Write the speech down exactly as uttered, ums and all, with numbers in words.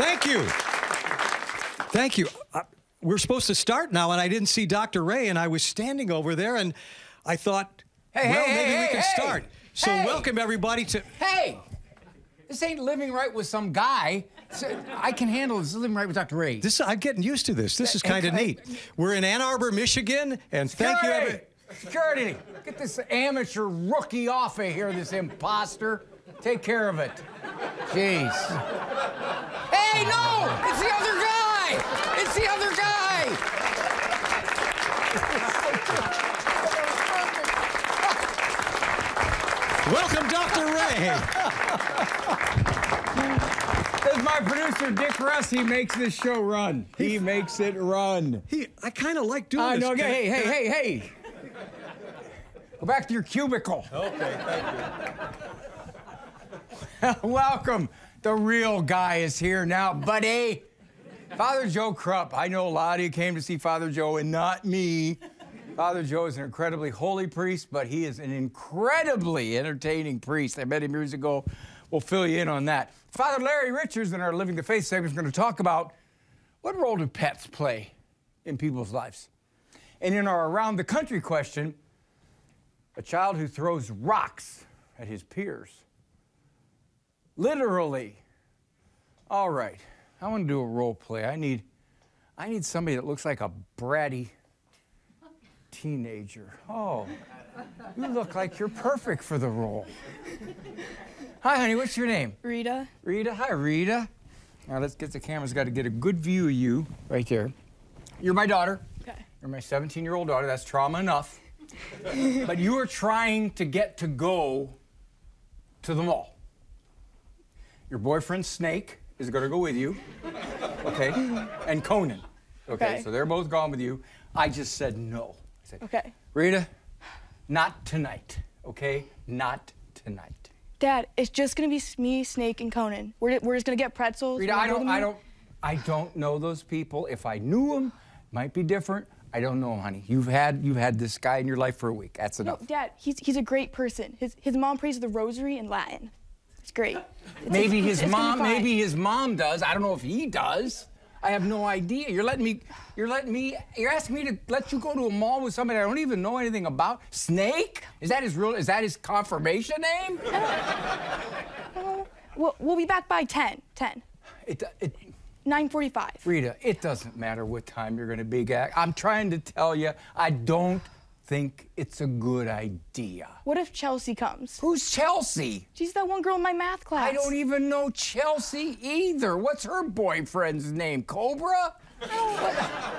Thank you. Thank you. Uh, we're supposed to start now, and I didn't see Doctor Ray, and I was standing over there, and I thought, hey, well, hey, maybe hey, we can hey, start. So hey. welcome, everybody, to... Hey! This ain't Living Right with some guy. I can handle this. This is Living Right with Doctor Ray. This, I'm getting used to this. This is kind of neat. We're in Ann Arbor, Michigan, and thank you, every... Security! Get this amateur rookie off of here, this imposter. Take care of it. Jeez. Hey, no! It's the other guy! It's the other guy! Welcome, Doctor Ray. This is my producer, Dick Russ. He makes this show run. He makes it run. He, I kind of like doing I this. know. Hey, hey, hey, hey! Go back to your cubicle. Okay, thank you. Welcome. The real guy is here now, buddy. Father Joe Krupp. I know a lot of you came to see Father Joe and not me. Father Joe is an incredibly holy priest, but he is an incredibly entertaining priest. I met him years ago. We'll fill you in on that. Father Larry Richards in our Living the Faith segment is going to talk about what role do pets play in people's lives. And in our Around the Country question, a child who throws rocks at his peers. Literally. All right, I want to do a role play. I need, I need somebody that looks like a bratty teenager. Oh, you look like you're perfect for the role. Hi, honey, what's your name? Rita. Rita, hi, Rita. Now let's get the camera's got to get a good view of you right there. You're my daughter. Okay. You're my seventeen-year-old daughter. That's trauma enough. But you are trying to get to go to the mall. Your boyfriend, Snake, is going to go with you, okay? And Conan, okay? Okay. So they're both gone with you. I just said no. I said, Okay. Rita, not tonight, okay? Not tonight. Dad, it's just gonna be me, Snake, and Conan. We're, we're just gonna get pretzels. Rita, we're I gonna don't, go to I the- don't, I don't know those people. If I knew them, might be different. I don't know, honey. You've had, you've had this guy in your life for a week. That's No, enough. Dad, he's, he's a great person. His, his mom prays the rosary in Latin. It's great. It's, Maybe it's, his it's gonna mom, be fine. maybe his mom does. I don't know if he does. I have no idea. You're letting me, you're letting me, you're asking me to let you go to a mall with somebody I don't even know anything about? Snake? Is that his real, is that his confirmation name? Uh, we'll, we'll be back by ten. ten. It, it, nine forty-five. Rita, it doesn't matter what time you're gonna be back. I'm trying to tell you, I don't think it's a good idea. What if Chelsea comes? Who's Chelsea? She's that one girl in my math class. I don't even know Chelsea either. What's her boyfriend's name? Cobra?